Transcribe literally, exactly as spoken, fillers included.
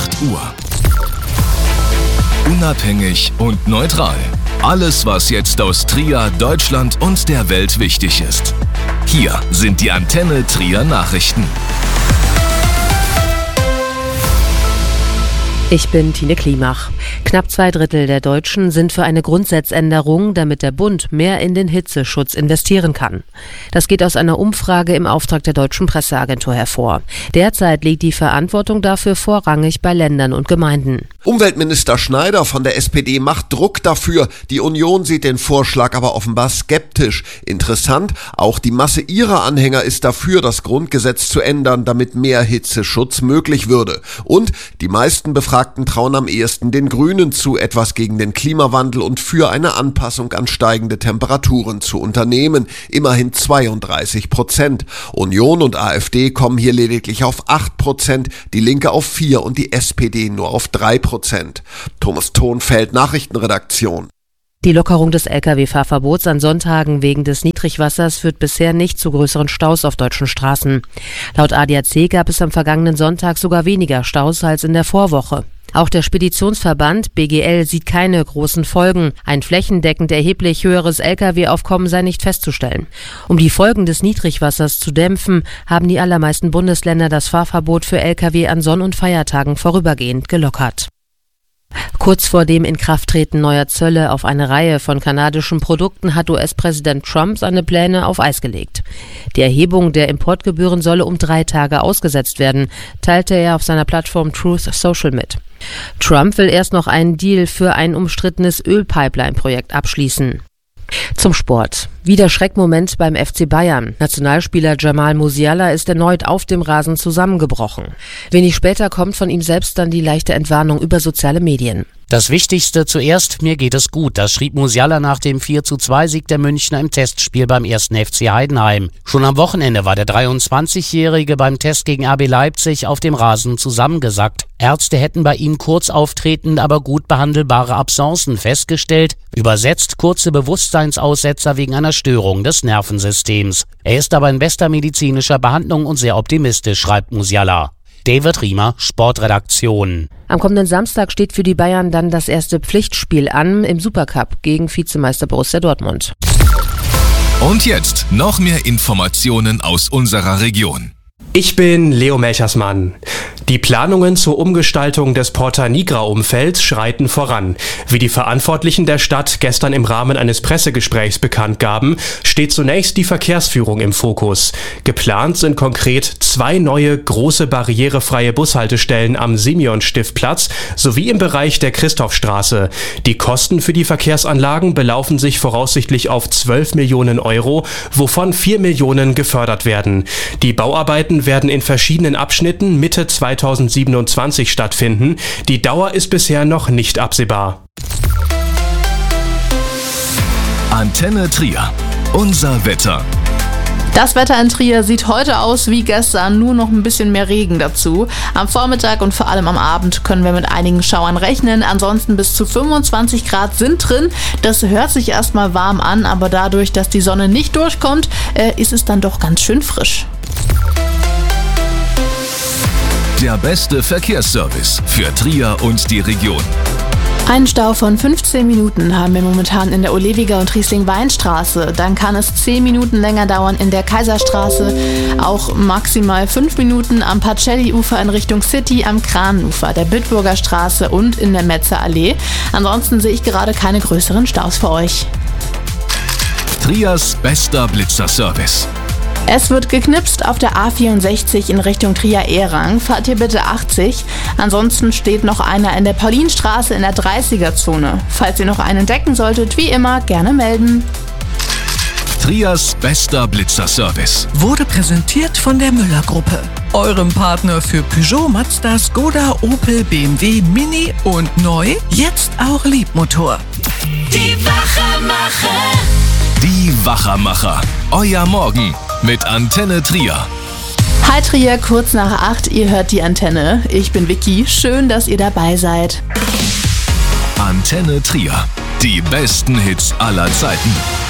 acht Uhr. Unabhängig und neutral. Alles, was jetzt aus Trier, Deutschland und der Welt wichtig ist. Hier sind die Antenne Trier Nachrichten. Ich bin Tine Klimach. Knapp zwei Drittel der Deutschen sind für eine Grundsatzänderung, damit der Bund mehr in den Hitzeschutz investieren kann. Das geht aus einer Umfrage im Auftrag der Deutschen Presseagentur hervor. Derzeit liegt die Verantwortung dafür vorrangig bei Ländern und Gemeinden. Umweltminister Schneider von der S P D macht Druck dafür. Die Union sieht den Vorschlag aber offenbar skeptisch. Interessant, auch die Masse ihrer Anhänger ist dafür, das Grundgesetz zu ändern, damit mehr Hitzeschutz möglich würde. Und die meisten Befragten trauen am ehesten den Grünen zu, etwas gegen den Klimawandel und für eine Anpassung an steigende Temperaturen zu unternehmen. Immerhin zweiunddreißig Prozent. Union und AfD kommen hier lediglich auf acht Prozent, die Linke auf vier und die S P D nur auf drei Prozent. Thomas Thonfeld, Nachrichtenredaktion. Die Lockerung des L K W-Fahrverbots an Sonntagen wegen des Niedrigwassers führt bisher nicht zu größeren Staus auf deutschen Straßen. Laut A D A C gab es am vergangenen Sonntag sogar weniger Staus als in der Vorwoche. Auch der Speditionsverband B G L sieht keine großen Folgen. Ein flächendeckend erheblich höheres L K W-Aufkommen sei nicht festzustellen. Um die Folgen des Niedrigwassers zu dämpfen, haben die allermeisten Bundesländer das Fahrverbot für L K W an Sonn- und Feiertagen vorübergehend gelockert. Kurz vor dem Inkrafttreten neuer Zölle auf eine Reihe von kanadischen Produkten hat U S-Präsident Trump seine Pläne auf Eis gelegt. Die Erhebung der Importgebühren solle um drei Tage ausgesetzt werden, teilte er auf seiner Plattform Truth Social mit. Trump will erst noch einen Deal für ein umstrittenes Ölpipeline-Projekt abschließen. Zum Sport. Wieder Schreckmoment beim F C Bayern. Nationalspieler Jamal Musiala ist erneut auf dem Rasen zusammengebrochen. Wenig später kommt von ihm selbst dann die leichte Entwarnung über soziale Medien. Das Wichtigste zuerst, mir geht es gut, das schrieb Musiala nach dem vier zu zwei Sieg der Münchner im Testspiel beim ersten F C Heidenheim. Schon am Wochenende war der dreiundzwanzigjährige beim Test gegen R B Leipzig auf dem Rasen zusammengesackt. Ärzte hätten bei ihm kurz auftretend, aber gut behandelbare Absencen festgestellt, übersetzt kurze Bewusstseinsaussetzer wegen einer Störung des Nervensystems. Er ist aber in bester medizinischer Behandlung und sehr optimistisch, schreibt Musiala. David Riemer, Sportredaktion. Am kommenden Samstag steht für die Bayern dann das erste Pflichtspiel an im Supercup gegen Vizemeister Borussia Dortmund. Und jetzt noch mehr Informationen aus unserer Region. Ich bin Leo Melchersmann. Die Planungen zur Umgestaltung des Porta Nigra-Umfelds schreiten voran. Wie die Verantwortlichen der Stadt gestern im Rahmen eines Pressegesprächs bekannt gaben, steht zunächst die Verkehrsführung im Fokus. Geplant sind konkret zwei neue große barrierefreie Bushaltestellen am Simeon-Stiftplatz sowie im Bereich der Christophstraße. Die Kosten für die Verkehrsanlagen belaufen sich voraussichtlich auf zwölf Millionen Euro, wovon vier Millionen gefördert werden. Die Bauarbeiten werden in verschiedenen Abschnitten Mitte zweitausendsiebenundzwanzig stattfinden. Die Dauer ist bisher noch nicht absehbar. Antenne Trier. Unser Wetter. Das Wetter in Trier sieht heute aus wie gestern, nur noch ein bisschen mehr Regen dazu. Am Vormittag und vor allem am Abend können wir mit einigen Schauern rechnen. Ansonsten bis zu fünfundzwanzig Grad sind drin. Das hört sich erstmal warm an, aber dadurch, dass die Sonne nicht durchkommt, äh, ist es dann doch ganz schön frisch. Der beste Verkehrsservice für Trier und die Region. Einen Stau von fünfzehn Minuten haben wir momentan in der Olewiger und Riesling-Weinstraße. Dann kann es zehn Minuten länger dauern in der Kaiserstraße. Auch maximal fünf Minuten am Pacelli-Ufer in Richtung City, am Kranenufer, der Bitburger Straße und in der Metzer Allee. Ansonsten sehe ich gerade keine größeren Staus für euch. Triers bester Blitzerservice. Es wird geknipst auf der A vierundsechzig in Richtung Trier-Ehrang. Fahrt ihr bitte achtzig. Ansonsten steht noch einer in der Paulinstraße in der dreißiger-Zone. Falls ihr noch einen entdecken solltet, wie immer, gerne melden. Triers bester Blitzerservice wurde präsentiert von der Müller-Gruppe, eurem Partner für Peugeot, Mazda, Skoda, Opel, B M W, Mini und neu, jetzt auch Liebmotor. Die Wachermacher. Die Wachermacher. Euer Morgen mit Antenne Trier. Hi Trier, kurz nach acht, ihr hört die Antenne. Ich bin Vicky, schön, dass ihr dabei seid. Antenne Trier. Die besten Hits aller Zeiten.